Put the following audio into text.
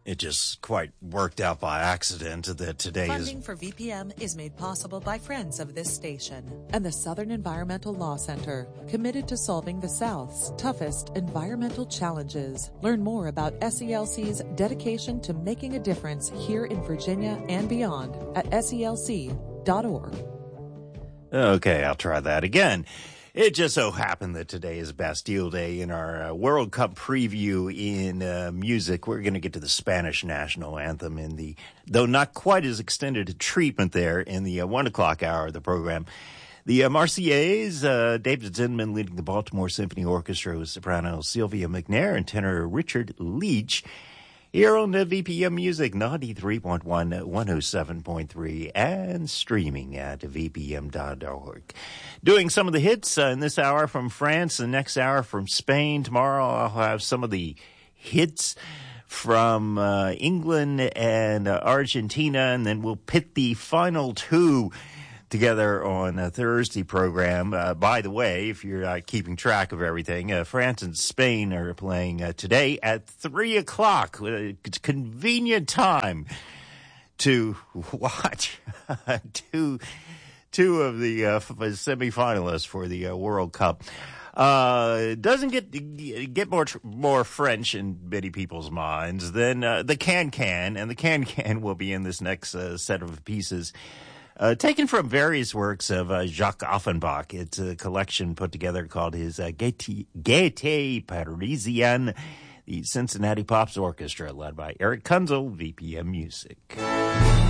It just quite worked out by accident that today Funding for VPM is made possible by friends of this station and the Southern Environmental Law Center, committed to solving the South's toughest environmental challenges. Learn more about SELC's dedication to making a difference here in Virginia and beyond at SELC.org. Okay, I'll try that again. It just so happened that today is Bastille Day. In our World Cup preview in music, we're going to get to the Spanish national anthem in the, though not quite as extended treatment there, in the 1 o'clock hour of the program. The Marseillaise, David Zinman leading the Baltimore Symphony Orchestra with soprano Sylvia McNair and tenor Richard Leach. Here on the VPM Music 93.1, 107.3, and streaming at vpm.org. Doing some of the hits in this hour from France, the next hour from Spain. Tomorrow I'll have some of the hits from England and Argentina, and then we'll pit the final two together on a Thursday program. By the way, if you're keeping track of everything, France and Spain are playing today at 3 o'clock. It's a convenient time to watch two of the semifinalists for the World Cup. Doesn't get more French in many people's minds than the Can-Can, and the Can-Can will be in this next set of pieces. Taken from various works of Jacques Offenbach. It's a collection put together called his Gaieté Parisienne, the Cincinnati Pops Orchestra, led by Eric Kunzel, VPM Music.